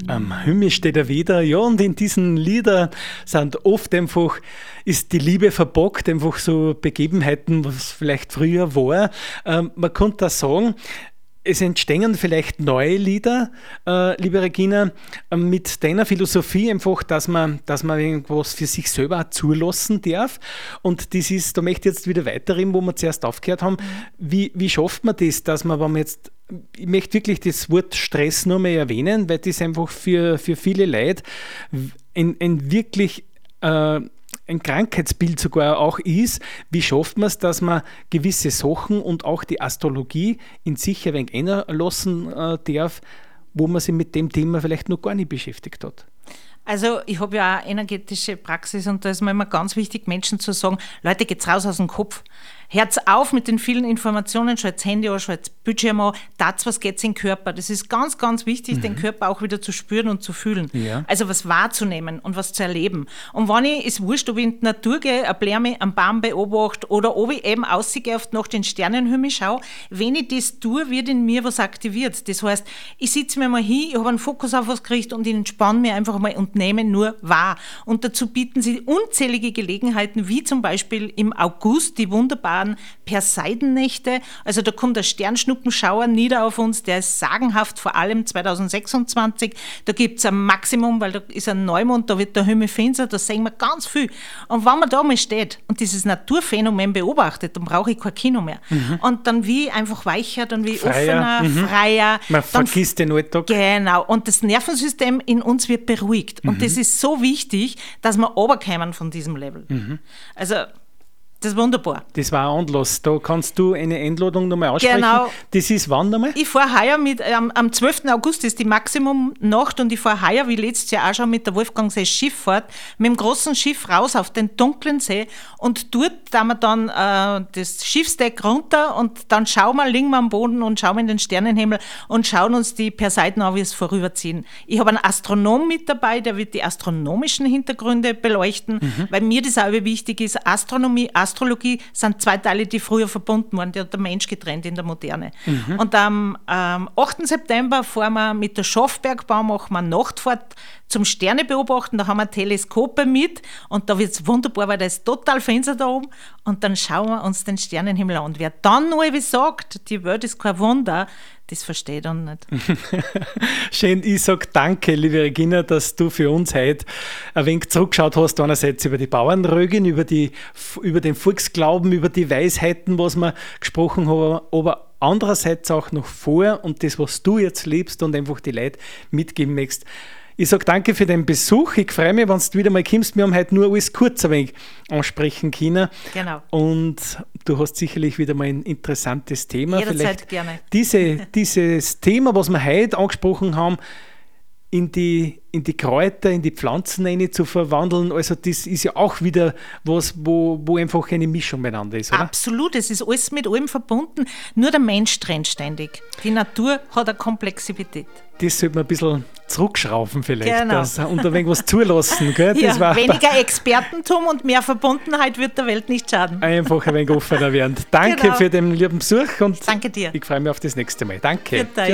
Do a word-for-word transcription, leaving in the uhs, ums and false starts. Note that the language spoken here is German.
Am Himmel steht er wieder, ja, und in diesen Liedern sind oft einfach, ist die Liebe verpackt, einfach so Begebenheiten, was vielleicht früher war. Ähm, man könnte da sagen, es entstehen vielleicht neue Lieder, äh, liebe Regina, äh, mit deiner Philosophie einfach, dass man, dass man irgendwas für sich selber auch zulassen darf. Und das ist, da möchte ich jetzt wieder weiterreden, wo wir zuerst aufgehört haben. Wie, wie schafft man das, dass man, wenn man jetzt, ich möchte wirklich das Wort Stress nur mehr erwähnen, weil das einfach für, für viele Leute ein, ein wirklich äh, ein Krankheitsbild sogar auch ist. Wie schafft man es, dass man gewisse Sachen und auch die Astrologie in sich ein wenig einlassen äh, darf, wo man sich mit dem Thema vielleicht noch gar nicht beschäftigt hat? Also ich habe ja auch energetische Praxis und da ist mir immer ganz wichtig, Menschen zu sagen, Leute, geht's raus aus dem Kopf. Hört auf mit den vielen Informationen, schaut das Handy an, schaut das Bildschirm an, das, was geht in den Körper. Das ist ganz, ganz wichtig, mhm. den Körper auch wieder zu spüren und zu fühlen. Ja. Also was wahrzunehmen und was zu erleben. Und wenn ich, ist wurscht, ob ich in die Natur gehe, eine Blume am Baum beobachte oder ob ich eben rausgehe, auf nach den Sternenhimmel schaue, wenn ich das tue, wird in mir was aktiviert. Das heißt, ich sitze mir mal hin, ich habe einen Fokus auf was gerichtet und ich entspanne mich einfach mal und nehme nur wahr. Und dazu bieten sie unzählige Gelegenheiten, wie zum Beispiel im August die wunderbaren Perseidennächte. Also da kommt der Sternschnuppenschauer nieder auf uns, der ist sagenhaft, vor allem zwanzig sechsundzwanzig. Da gibt es ein Maximum, weil da ist ein Neumond, da wird der Himmel finster, da sehen wir ganz viel. Und wenn man da mal steht und dieses Naturphänomen beobachtet, dann brauche ich kein Kino mehr. Mhm. Und dann wie einfach weicher, dann wie freier. offener, Mhm. freier. Man vergisst den Alltag. Genau. Und das Nervensystem in uns wird beruhigt. Und mhm. das ist so wichtig, dass wir runterkommen von diesem Level. Mhm. Also das ist wunderbar. Das war ein Anlass. Da kannst du eine Einladung nochmal aussprechen. Genau. Das ist wann nochmal? Ich fahre heuer mit, ähm, am zwölften August ist die Maximumnacht und ich fahre heuer, wie letztes Jahr auch schon mit der Wolfgangsee Schifffahrt, mit dem großen Schiff raus auf den dunklen See und dort da wir dann äh, das Schiffsdeck runter und dann schauen wir, liegen wir am Boden und schauen in den Sternenhimmel und schauen uns die Perseiden an, wie es vorüberziehen. Ich habe einen Astronom mit dabei, der wird die astronomischen Hintergründe beleuchten, mhm. weil mir das auch wichtig ist, Astronomie, Astrologie sind zwei Teile, die früher verbunden waren, die hat der Mensch getrennt in der Moderne. Mhm. Und am ähm, achten September fahren wir mit der Schafbergbahn, machen wir eine Nachtfahrt zum Sterne beobachten, da haben wir Teleskope mit und da wird es wunderbar, weil da ist total finster da oben und dann schauen wir uns den Sternenhimmel an. Und wer dann noch wie sagt, die Welt ist kein Wunder, das verstehe ich dann nicht. Schön, ich sage danke, liebe Regina, dass du für uns heute ein wenig zurückgeschaut hast, einerseits über die Bauernrögin, über, die, über den Volksglauben, über die Weisheiten, was wir gesprochen haben, aber andererseits auch noch vor und das, was du jetzt lebst und einfach die Leute mitgeben möchtest. Ich sage danke für den Besuch. Ich freue mich, wenn du wieder mal kommst. Wir haben heute nur alles kurz ein wenig ansprechen können. Genau. Und du hast sicherlich wieder mal ein interessantes Thema. Jederzeit Vielleicht gerne. Diese, dieses Thema, was wir heute angesprochen haben, in die, in die Kräuter, in die Pflanzen rein zu verwandeln. Also das ist ja auch wieder was, wo, wo einfach eine Mischung miteinander ist, oder? Absolut, es ist alles mit allem verbunden. Nur der Mensch trennt ständig. Die Natur hat eine Komplexität. Das sollte man ein bisschen zurückschrauben vielleicht. Genau. Das, und ein wenig was zulassen. Gell? Das Ja, war weniger Expertentum und mehr Verbundenheit wird der Welt nicht schaden. einfach ein wenig offener werden. Danke Genau. für den lieben Besuch und Danke dir. ich freue mich auf das nächste Mal. Danke. Für